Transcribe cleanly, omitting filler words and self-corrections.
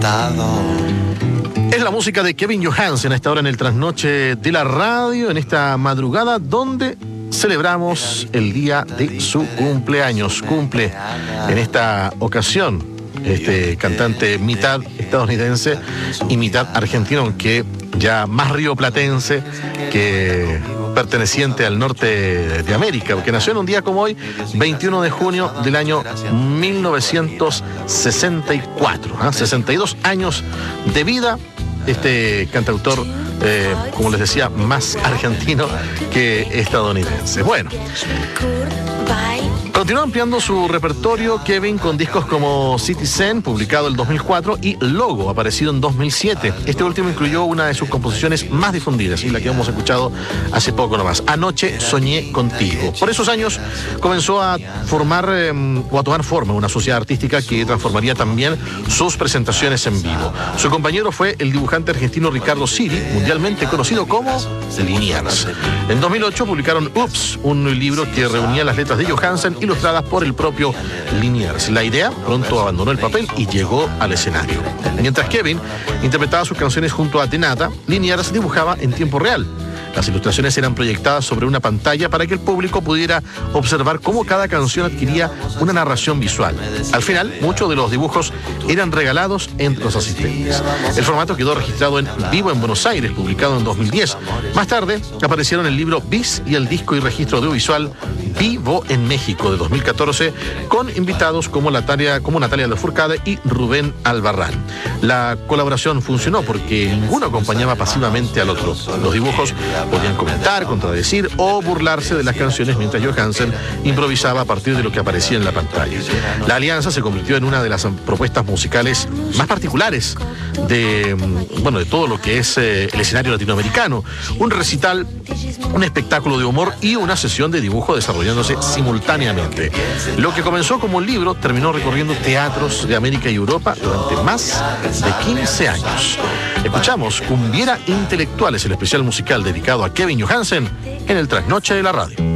Es la música de Kevin Johansen a esta hora en el trasnoche de la radio, en esta madrugada donde celebramos el día de su cumpleaños. Cumple en esta ocasión este cantante mitad estadounidense y mitad argentino, aunque ya más rioplatense que perteneciente al norte de América, porque nació en un día como hoy, 21 de junio del año 1964, 62 años de vida. Este cantautor, como les decía, más argentino que estadounidense. Bueno, continuó ampliando su repertorio Kevin con discos como Citizen, publicado en 2004, y Logo, aparecido en 2007. Este último incluyó una de sus composiciones más difundidas, y la que hemos escuchado hace poco nomás, Anoche soñé contigo. Por esos años comenzó a formar o a tomar forma una sociedad artística que transformaría también sus presentaciones en vivo. Su compañero fue el dibujante argentino Ricardo Siri, mundialmente conocido como Liniers. En 2008 publicaron Oops, un libro que reunía las letras de Johansen ilustradas por el propio Liniers. La idea pronto abandonó el papel y llegó al escenario. Mientras Kevin interpretaba sus canciones junto a Tenata, Liniers dibujaba en tiempo real. Las ilustraciones eran proyectadas sobre una pantalla para que el público pudiera observar cómo cada canción adquiría una narración visual. Al final, muchos de los dibujos eran regalados entre los asistentes. El formato quedó registrado en Vivo en Buenos Aires, publicado en 2010. Más tarde, aparecieron el libro Bis y el disco y registro audiovisual Vivo en México de 2014, con invitados como Natalia Lafourcade y Rubén Albarrán. La colaboración funcionó porque ninguno acompañaba pasivamente al otro. Los dibujos podían comentar, contradecir o burlarse de las canciones mientras Johansen improvisaba a partir de lo que aparecía en la pantalla. La alianza se convirtió en una de las propuestas musicales más particulares de todo lo que es el escenario latinoamericano. Un recital, un espectáculo de humor y una sesión de dibujo desarrollándose simultáneamente. Lo que comenzó como un libro terminó recorriendo teatros de América y Europa durante más de 15 años. Escuchamos Cumbiera Intelectuales, el especial musical dedicado a Kevin Johansen en el trasnoche de la radio.